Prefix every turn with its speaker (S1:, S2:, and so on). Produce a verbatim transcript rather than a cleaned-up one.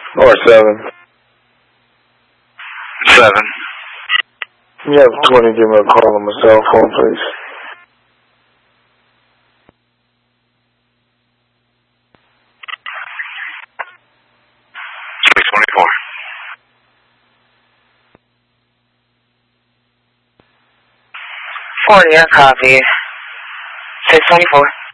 S1: Or seven.
S2: Seven.
S1: You have twenty, give me a call on my cell phone, please.
S2: six twenty-four.
S3: forty, I copy. six twenty-four.